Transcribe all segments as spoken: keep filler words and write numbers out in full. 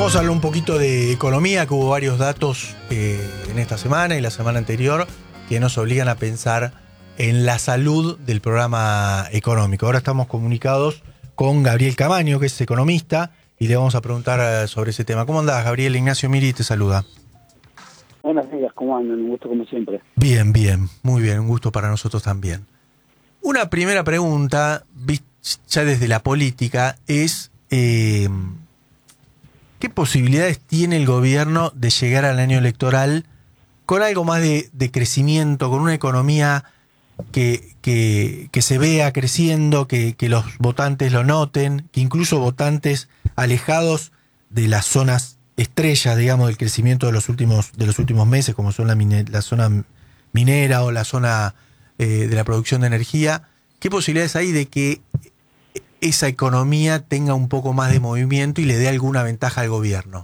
Vamos a hablar un poquito de economía, que hubo varios datos eh, en esta semana y la semana anterior que nos obligan a pensar en la salud del programa económico. Ahora estamos comunicados con Gabriel Camaño, que es economista, y le vamos a preguntar sobre ese tema. ¿Cómo andás, Gabriel? Ignacio Miri te saluda. Buenos días, ¿cómo andan? Un gusto como siempre. Bien, bien, muy bien, un gusto para nosotros también. Una primera pregunta, ya desde la política, es eh, ¿qué posibilidades tiene el gobierno de llegar al año electoral con algo más de, de crecimiento, con una economía que, que, que se vea creciendo, que, que los votantes lo noten, que incluso votantes alejados de las zonas estrellas, digamos, del crecimiento de los últimos, de los últimos meses, como son la, mine, la zona minera o la zona eh, de la producción de energía? ¿Qué posibilidades hay de que esa economía tenga un poco más de movimiento y le dé alguna ventaja al gobierno?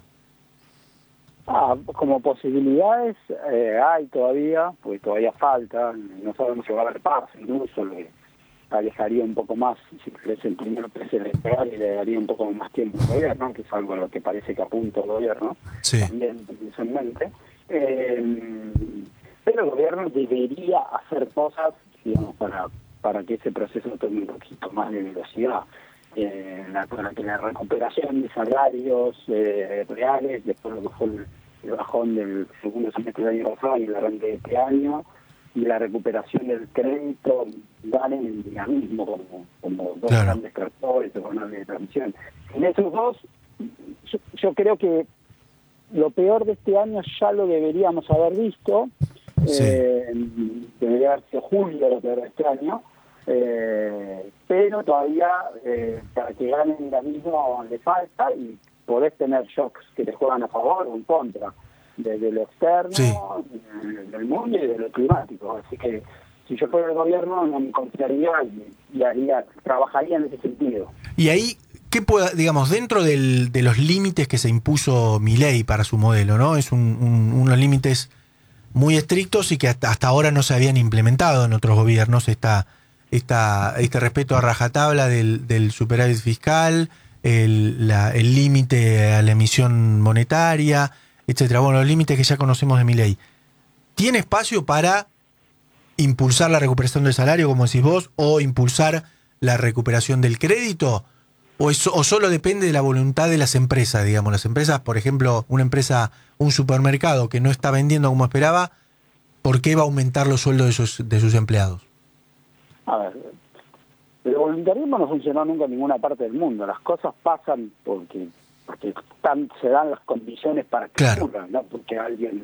Ah, como posibilidades eh, hay todavía, pues todavía falta, no sabemos si va a haber paz, incluso le alejaría un poco más, si crece el primer precio electoral y le daría un poco más tiempo al gobierno, que es algo a lo que parece que apunta el gobierno, sí. También precisamente. Eh, pero el gobierno debería hacer cosas, digamos, para, para que ese proceso tome un poquito más de velocidad. Eh, la, para que la recuperación de salarios eh, reales, después de lo que fue el, el bajón del segundo semestre del año pasado y el arranque de este año, y la recuperación del crédito, ganen el dinamismo como, como dos claro. grandes tractores económicos de transición. En esos dos, yo, yo creo que lo peor de este año ya lo deberíamos haber visto, sí. eh, debería haber sido julio lo peor de este año, Eh, pero todavía eh, para que ganen el dinamismo le falta y podés tener shocks que te juegan a favor o en contra de, de lo externo, sí. de, del mundo y de lo climático. Así que si yo fuera el gobierno no me confiaría y, y haría, trabajaría en ese sentido. Y ahí, ¿qué pueda, digamos, dentro del, de los límites que se impuso Milei para su modelo, ¿no? Es un, un, unos límites muy estrictos y que hasta, hasta ahora no se habían implementado en otros gobiernos, esta Esta, este respeto a rajatabla del, del superávit fiscal, el la, el límite a la emisión monetaria, etcétera. Bueno, los límites que ya conocemos de Milei. ¿Tiene espacio para impulsar la recuperación del salario, como decís vos, o impulsar la recuperación del crédito? ¿O, es, o solo depende de la voluntad de las empresas, digamos? Las empresas, por ejemplo, una empresa, un supermercado que no está vendiendo como esperaba, ¿por qué va a aumentar los sueldos de sus, de sus empleados? A ver, el voluntarismo no funcionó nunca en ninguna parte del mundo. Las cosas pasan porque porque están, se dan las condiciones para que claro. ocurran, ¿no? Porque alguien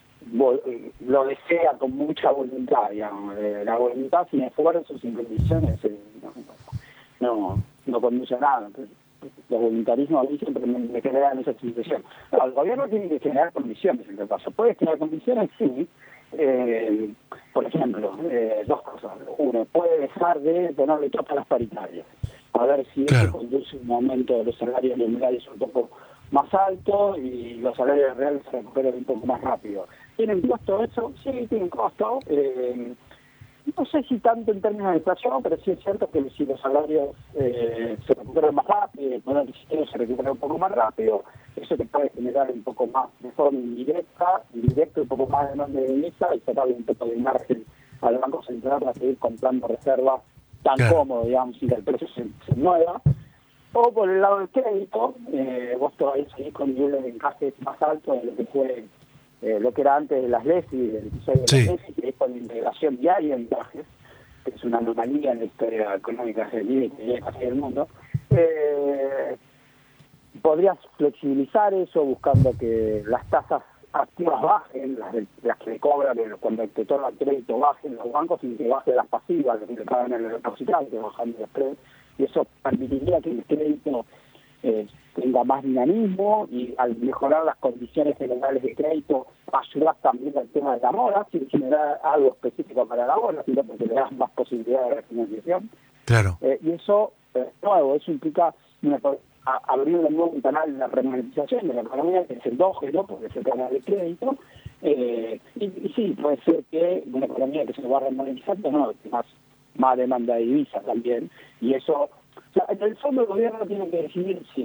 lo desea con mucha voluntad, digamos. La voluntad sin esfuerzo, sin condiciones, no, no, no conduce a nada. Entonces, los voluntarismos a mí siempre me, me generan esa sensación. No, el gobierno tiene que generar condiciones, en el caso. ¿Puede generar condiciones? Sí. Eh, por ejemplo, eh, dos cosas. Uno, puede dejar de ponerle tope a las paritarias. A ver si claro. eso conduce a un aumento de los salarios nominales un poco más alto y los salarios reales se recuperan un poco más rápido. ¿Tienen costo eso? Sí, tienen costo. Eh, no sé si tanto en términos de inflación, pero sí es cierto que si los salarios eh, se recuperan más rápido, el poder adquisitivo se recupera un poco más rápido, eso te puede generar un poco más de forma indirecta, indirecta un poco más de demanda de divisa y sacarle un poco de margen al Banco Central para seguir comprando reservas tan claro. cómodo, digamos, sin que el precio se, se mueva. O por el lado del crédito, eh, vos todavía seguís con niveles de encaje más altos de lo que fue eh, lo que era antes de las L E S I, del episodio de sí. las L E S I, que es con la integración diaria de encajes, que es una anomalía en la historia económica argentina y que casi del mundo. Eh, podrías flexibilizar eso buscando que las tasas activas bajen, las, de, las que le cobran cuando te otorga el crédito bajen los bancos y que bajen las pasivas, las que le pagan en el depositario, bajando el spread, y eso permitiría que el crédito eh, tenga más dinamismo y al mejorar las condiciones generales de crédito ayudar también al tema de la mora, sin generar algo específico para la mora, sino porque le das más posibilidades de refinanciación. Claro. Eh, y eso, eh, nuevo, eso implica una, a, abrir un nuevo canal de la remonetización de la economía, que es endógeno, porque es el canal de crédito. Eh, y, y sí, puede ser que una economía que se va remonetizando, no, más, más demanda de divisas también, y eso, o sea, en el fondo el gobierno tiene que decidir si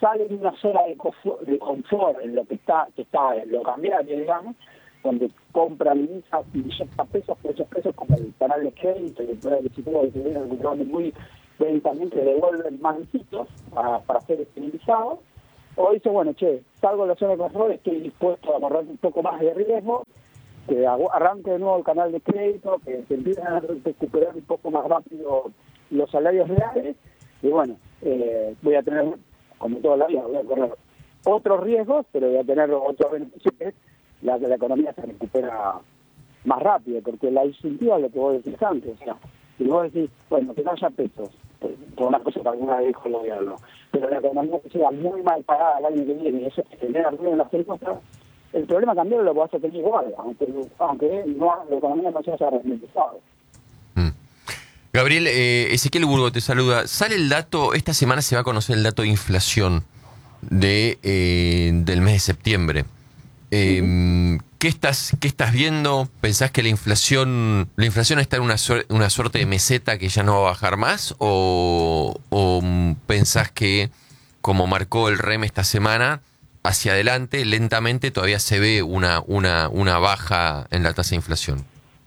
sale de una zona de confort, de confort en lo que está, que está en lo cambiario, digamos, donde compra divisas y inyecta pesos por esos pesos como el canal de crédito y el poder adquisitivo que tiene el muy lentamente devuelven más visitos para, para ser estabilizados, o dice, bueno, che, salgo de la zona de confort, estoy dispuesto a correr un poco más de riesgo, que arranque de nuevo el canal de crédito, que se empiecen a recuperar un poco más rápido los salarios reales, y bueno, eh, voy a tener, como toda la vida, voy a correr otros riesgos, pero voy a tener otros beneficios, que es la que la economía se recupera más rápido, porque la disyuntiva es lo que vos decís antes, o sea, si vos decís, bueno, que no haya pesos, por una cosa que alguna vez dijo el gobierno, pero la economía que sea muy mal pagada el año que viene y eso genera ruido en las cosas, el problema cambiario lo vas a tener igual, aunque, aunque no, la economía no se haya ralentizado. Mm. Gabriel, eh, Ezequiel Burgo te saluda. Sale el dato, esta semana se va a conocer el dato de inflación de eh, del mes de septiembre. Eh, uh-huh. ¿Qué estás qué estás viendo? ¿Pensás que la inflación la inflación está en una, suer- una suerte de meseta que ya no va a bajar más? ¿O, o pensás que, como marcó el R E M esta semana, hacia adelante, lentamente, todavía se ve una una una baja en la tasa de inflación?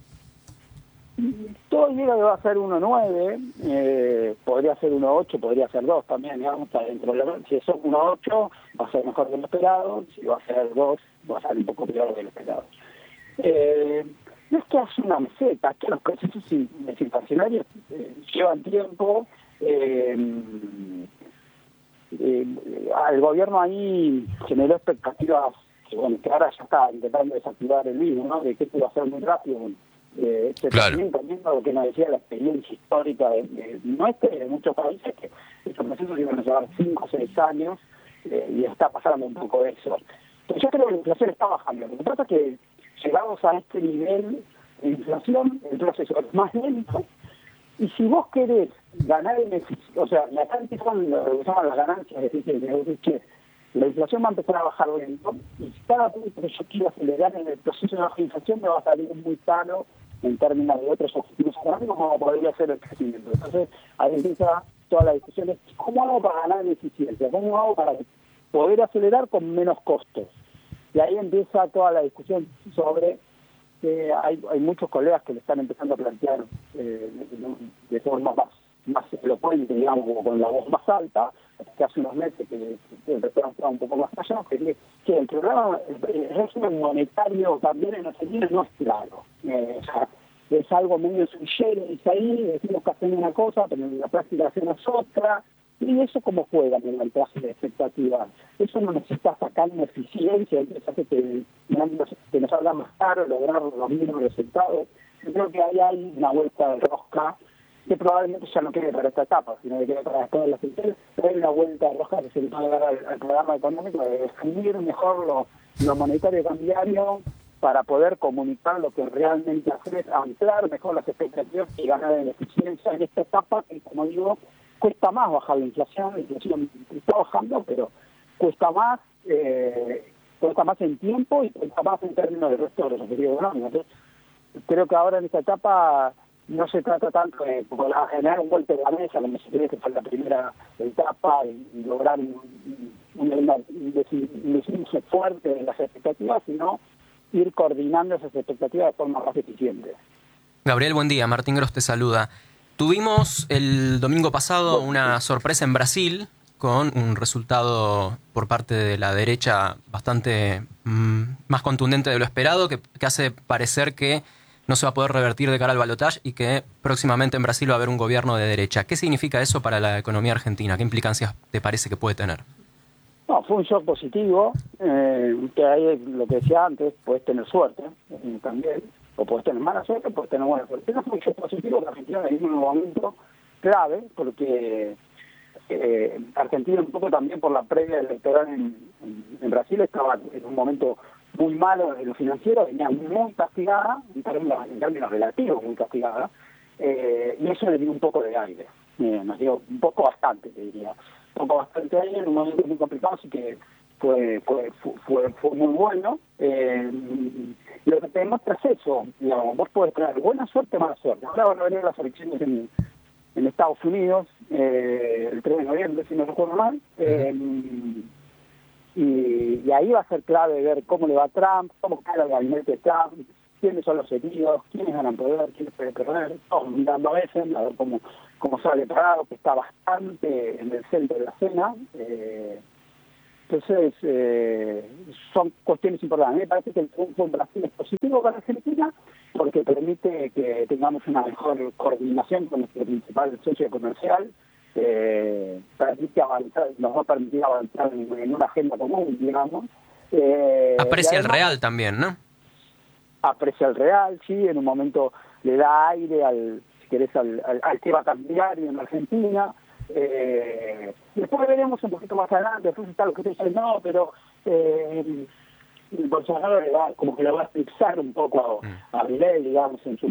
Todo llega que va a ser uno coma nueve, eh, podría ser uno coma ocho, podría ser dos también, digamos, está dentro de la... Si es uno coma ocho, va a ser mejor de lo esperado, si va a ser dos, va a ser un poco peor de lo esperado. Eh, no es que hace una meseta, es que los procesos desinflacionarios eh, llevan tiempo, eh, eh, el gobierno ahí generó expectativas que, bueno, que ahora ya está intentando desactivar el mismo, ¿no? De que esto va a ser muy rápido. Eh, este claro. También lo que nos decía la experiencia histórica de, de nuestra y de muchos países, que estos procesos iban a llevar cinco o seis años eh, y está pasando un poco eso. Pero yo creo que la inflación está bajando. Lo que pasa es que llegados a este nivel de inflación, el proceso es más lento, y si vos querés ganar beneficio, o sea, la cantidad son lo que llaman las ganancias de eficiencia, es que la inflación va a empezar a bajar lento, y cada punto que yo quiero acelerar en el proceso de baja inflación me va a salir muy caro en términos de otros objetivos económicos, como podría ser el crecimiento. Entonces, ahí empieza toda la discusión de cómo hago para ganar en eficiencia, cómo hago para poder acelerar con menos costos. Y ahí empieza toda la discusión sobre que hay, hay muchos colegas que le están empezando a plantear eh, de, de forma más, más elocuente, digamos, como con la voz más alta, que hace unos meses que, que el rector estaba un poco más allá, que, que el programa, el régimen monetario también en Argentina no es claro. Eh, o sea, es algo medio sui generis ahí, decimos que hacemos una cosa, pero en la práctica hacemos otra, y eso como juega en el traje de expectativas. Eso no nos está sacando eficiencia, entonces hace que, que nos habla más caro lograr los mismos resultados. Yo creo que ahí hay una vuelta de rosca que probablemente ya no quede para esta etapa, sino que quede para todas las sectores, pero hay una vuelta de rosca que se le va a dar al, al programa económico de definir mejor lo, lo monetario cambiario para poder comunicar lo que realmente hacer, anclar mejor las expectativas y ganar en eficiencia en esta etapa que, como digo, cuesta más bajar la inflación, la inflación está bajando, pero cuesta más, eh, cuesta más en tiempo y cuesta más en términos del resto de los objetivos económicos. Entonces, creo que ahora en esta etapa no se trata tanto de generar un golpe de la mesa, como se cree que fue la primera etapa, y, y lograr un, un, un descenso fuerte de las expectativas, sino ir coordinando esas expectativas de forma más eficiente. Gabriel, buen día. Martín Gross te saluda. Tuvimos el domingo pasado una sorpresa en Brasil con un resultado por parte de la derecha bastante mmm, más contundente de lo esperado, que, que hace parecer que no se va a poder revertir de cara al balotaje y que próximamente en Brasil va a haber un gobierno de derecha. ¿Qué significa eso para la economía argentina? ¿Qué implicancias te parece que puede tener? No, fue un shock positivo, eh, que ahí lo que decía antes, puedes tener suerte eh, también, o puedes tener mala suerte, puedes tener buena suerte. Pero fue un shock positivo que Argentina vive en un momento clave, porque eh, Argentina un poco también por la previa electoral en, en, en Brasil estaba en un momento muy malo en lo financiero, venía muy castigada, en términos, en términos relativos muy castigada, eh, y eso le dio un poco de aire, eh, nos dio un poco bastante, te diría. Un poco bastante aire en un momento muy complicado, así que fue fue fue, fue muy bueno. Eh, lo que te demuestra es eso, digamos, vos podés tener buena suerte o mala suerte. Ahora van a venir las elecciones en, en Estados Unidos, eh, el tres de noviembre, si no recuerdo mal, eh, y, y ahí va a ser clave ver cómo le va a Trump, cómo queda el gabinete de Trump, quiénes son los heridos, quiénes ganan poder, quiénes pueden perder, todos mirando a veces, a ver cómo, cómo sale parado, que está bastante en el centro de la escena. Eh, entonces, eh, son cuestiones importantes. Me parece que el triunfo en Brasil es positivo para Argentina porque permite que tengamos una mejor coordinación con nuestro principal socio comercial, eh, permite avanzar, nos va a permitir avanzar en, en una agenda común, digamos. Eh, Aprecia además, el real también, ¿no? Aprecia el real, sí, en un momento le da aire al, si querés, al, al, al tema cambiario en Argentina. Eh, después veremos un poquito más adelante, después está lo que ustedes dicen, no, pero eh, el Bolsonaro le va, como que le va a eclipsar un poco a, a Milei, digamos, en su